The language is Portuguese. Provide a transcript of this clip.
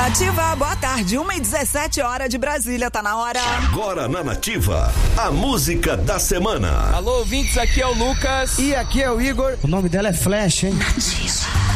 Nativa, boa tarde, 1h17 de Brasília, tá na hora. Agora na Nativa, a música da semana. Alô, ouvintes, aqui é o Lucas. E aqui é o Igor. O nome dela é Flash, hein? Nativa.